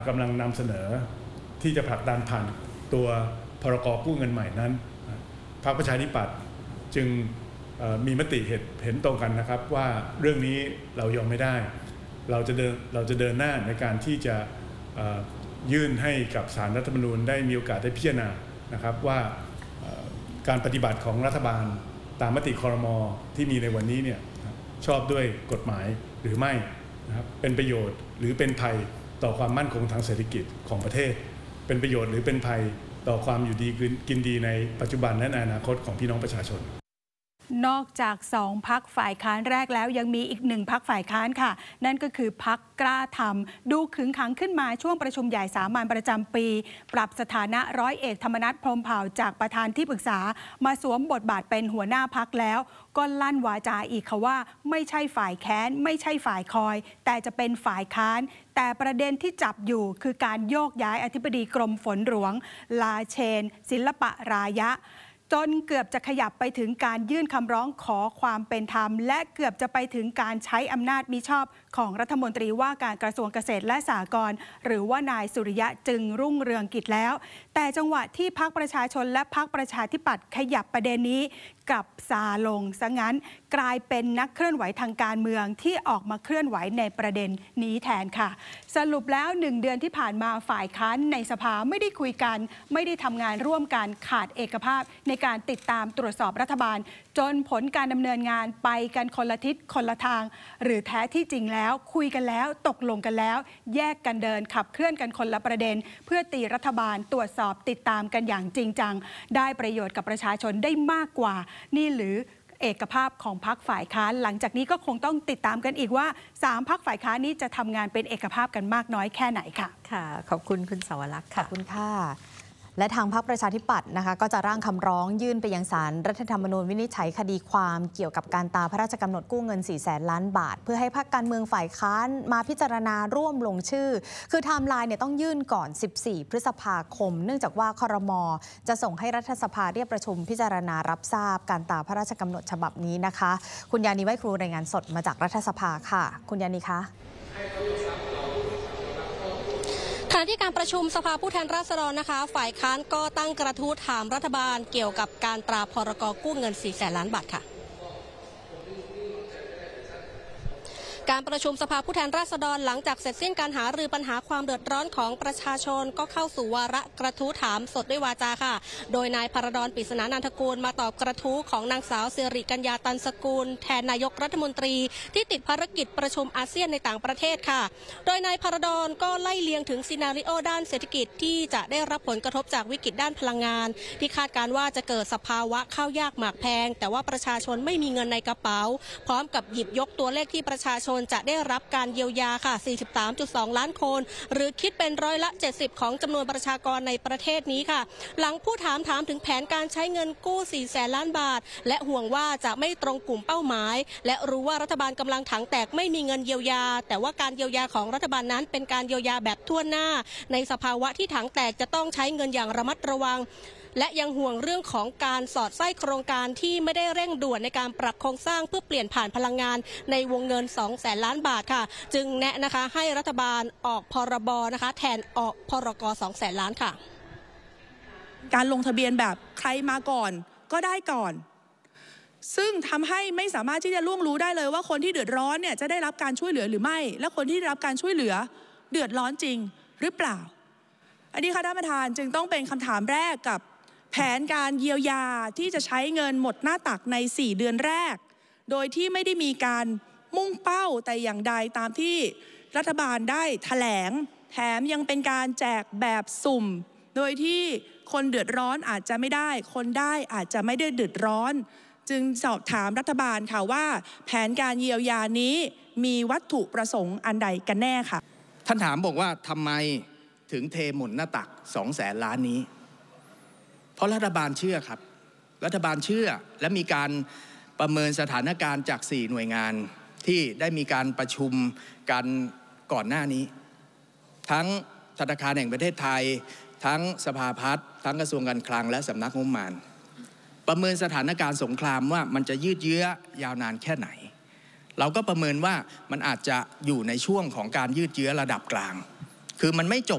กำลังนำเสนอที่จะผลักดันผ่านตัวพรก.กู้เงินใหม่นั้นพรรคประชาธิปัตย์จึงมีมติเห็นตรงกันนะครับว่าเรื่องนี้เรายอมไม่ได้เราจะเดินหน้าในการที่จะยื่นให้กับศาลรัฐธรรมนูญได้มีโอกาสได้พิจารณานะครับว่าการปฏิบัติของรัฐบาลตามมติครม.ที่มีในวันนี้เนี่ยชอบด้วยกฎหมายหรือไม่นะครับเป็นประโยชน์หรือเป็นภัยต่อความมั่นคงทางเศรษฐกิจของประเทศเป็นประโยชน์หรือเป็นภัยต่อความอยู่ดีกินดีในปัจจุบันและในอนาคตของพี่น้องประชาชนนอกจาก2 พรรคฝ่ายค้านแรกแล้วยังมีอีก1 พรรคฝ่ายค้านค่ะนั่นก็คือพรรคกล้าทำดูขึงขังขึ้นมาช่วงประชุมใหญ่สามัญประจำปีปรับสถานะร้อยเอกธรรมนัส พรหมเผ่าจากประธานที่ปรึกษามาสวมบทบาทเป็นหัวหน้าพรรคแล้วก็ลั่นวาจาอีกค่ะว่าไม่ใช่ฝ่ายแค้นไม่ใช่ฝ่ายคอยแต่จะเป็นฝ่ายค้านแต่ประเด็นที่จับอยู่คือการโยกย้ายอธิบดีกรมฝนหลวงลาเชนศิลปะรายะจนเกือบจะขยับไปถึงการยื่นคำร้องขอความเป็นธรรมและเกือบจะไปถึงการใช้อำนาจมิชอบของรัฐมนตรีว่าการกระทรวงเกษตรและสหกรณ์หรือว่านายสุริยะจึงรุ่งเรืองกิจแล้วแต่จังหวะที่พรรคประชาชนและพรรคประชาธิปัตย์ขยับประเด็นนี้กลับซาลงซะงั้นกลายเป็นนักเคลื่อนไหวทางการเมืองที่ออกมาเคลื่อนไหวในประเด็นนี้แทนค่ะสรุปแล้ว1 เดือนที่ผ่านมาฝ่ายค้านในสภาไม่ได้คุยกันไม่ได้ทำงานร่วมกันขาดเอกภาพในการติดตามตรวจสอบรัฐบาลจนผลการดำเนินงานไปกันคนละทิศคนละทางหรือแท้ที่จริงแล้วคุยกันแล้วตกลงกันแล้วแยกกันเดินขับเคลื่อนกันคนละประเด็นเพื่อตีรัฐบาลตรวจสอบติดตามกันอย่างจริงจังได้ประโยชน์กับประชาชนได้มากกว่านี่หรือเอกภาพของพรรคฝ่ายค้านหลังจากนี้ก็คงต้องติดตามกันอีกว่า3 พรรคฝ่ายค้านนี้จะทำงานเป็นเอกภาพกันมากน้อยแค่ไหนค่ะค่ะขอบคุณคุณสวรักษ์ค่ะขอบคุณค่ะและทางพรรคประชาธิปัตย์นะคะก็จะร่างคำร้องยื่นไปยังศาลรัฐธรรมนูญวินิจฉัยคดีความเกี่ยวกับการตามพระราชกำหนดกู้เงิน 400,000 ล้านบาทเพื่อให้พรรคการเมืองฝ่ายค้านมาพิจารณาร่วมลงชื่อคือไทม์ไลน์เนี่ยต้องยื่นก่อน14 พฤษภาคมเนื่องจากว่าครม.จะส่งให้รัฐสภาเรียกประชุมพิจารณารับทราบการตามพระราชกำหนดฉบับนี้นะคะคุณยานีไว้ครูรายงานสดมาจากรัฐสภาค่ะคุณยานีคะขณะที่การประชุมสภาผู้แทนราษฎรนะคะฝ่ายค้านก็ตั้งกระทู้ถามรัฐบาลเกี่ยวกับการตราพรก.กู้เงิน 400,000 ล้านบาทค่ะการประชุมสภาผู้แทนราษฎรหลังจากเสร็จสิ้นการหารือปัญหาความเดือดร้อนของประชาชนก็เข้าสู่วาระกระทู้ถามสดด้วยวาจาค่ะโดยนายพรดร ปริศนานันทกูลมาตอบกระทู้ของนางสาวสิริกัญญาตันสกุลแทนนายกรัฐมนตรีที่ติดภารกิจประชุมอาเซียนในต่างประเทศค่ะโดยนายพรดรก็ไล่เลียงถึงซีนาริโอด้านเศรษฐกิจที่จะได้รับผลกระทบจากวิกฤตด้านพลังงานที่คาดการว่าจะเกิดสภาวะข้าวยากหมากแพงแต่ว่าประชาชนไม่มีเงินในกระเป๋าพร้อมกับหยิบยกตัวเลขที่ประชาชนจะได้รับการเยียวยาค่ะ 43.2 ล้านคนหรือคิดเป็น70%ของจำนวนประชากรในประเทศนี้ค่ะหลังผู้ถามถึงแผนการใช้เงินกู้ 400,000 ล้านบาทและห่วงว่าจะไม่ตรงกลุ่มเป้าหมายและรู้ว่ารัฐบาลกำลังถังแตกไม่มีเงินเยียวยาแต่ว่าการเยียวยาของรัฐบาลนั้นเป็นการเยียวยาแบบทั่วหน้าในสภาวะที่ถังแตกจะต้องใช้เงินอย่างระมัดระวังและยังห่วงเรื่องของการสอดไส้โครงการที่ไม่ได้เร่งด่วนในการปรับโครงสร้างเพื่อเปลี่ยนผ่านพลังงานในวงเงิน 200,000 ล้านบาทค่ะจึงแนะนะคะให้รัฐบาลออกพรบนะคะแทนออกพรก 200,000 ล้านค่ะการลงทะเบียนแบบใครมาก่อนก็ได้ก่อนซึ่งทำให้ไม่สามารถที่จะล่วงรู้ได้เลยว่าคนที่เดือดร้อนเนี่ยจะได้รับการช่วยเหลือหรือไม่และคนที่ได้รับการช่วยเหลือเดือดร้อนจริงหรือเปล่าอันนี้ค่ะท่านประธานจึงต้องเป็นคำถามแรกกับแผนการเยียวยาที่จะใช้เงินหมดหน้าตักใน4 เดือนแรกโดยที่ไม่ได้มีการมุ่งเป้าแต่อย่างใดตามที่รัฐบาลได้แถลงแถมยังเป็นการแจกแบบสุ่มโดยที่คนเดือดร้อนอาจจะไม่ได้คนได้อาจจะไม่ได้เดือดร้อนจึงสอบถามรัฐบาลค่ะว่าแผนการเยียวยานี้มีวัตถุประสงค์อันใดกันแน่ค่ะท่านถามบอกว่าทำไมถึงเทหมดหน้าตัก 200,000 ล้านนี้เพราะรัฐบาลเชื่อครับรัฐบาลเชื่อและมีการประเมินสถานการณ์จาก4 หน่วยงานที่ได้มีการประชุมกันก่อนหน้านี้ทั้งธนาคารแห่งประเทศไทยทั้งสภาพัฒน์ทั้งกระทรวงการคลังและสำนักงบประมาณประเมินสถานการณ์สงครามว่ามันจะยืดเยื้อยาวนานแค่ไหนเราก็ประเมินว่ามันอาจจะอยู่ในช่วงของการยืดเยื้อระดับกลางคือมันไม่จบ